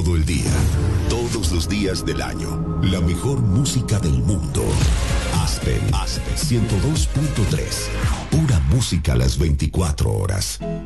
Todo el día, todos los días del año. La mejor música del mundo. Aspen 102.3. Pura música a las 24 horas.